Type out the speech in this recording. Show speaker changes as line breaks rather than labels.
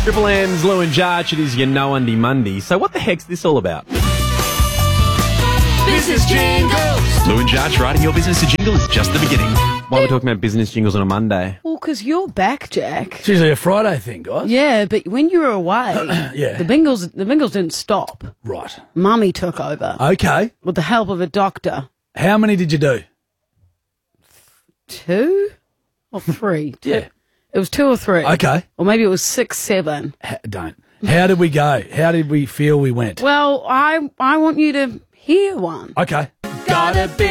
Triple M's Lou and Jarch, it is your No Undy Monday. So what the heck's this all about?
Business jingles.
Lou and Jarch writing your business a jingle is just the beginning.
Why are we talking about business jingles on a Monday?
Well, because you're back, Jack.
It's usually a Friday thing, guys.
Yeah, but when you were away,
Yeah.
the Bengals didn't stop.
Right.
Mummy took over
Okay.
with the help of a doctor.
How many did you do?
2 or 3?
Yeah.
It was 2 or 3.
Okay.
Or maybe it was 6, 7.
Don't. How did we go? How did we feel we went?
Well, I want you to hear one.
Okay.
Gotta be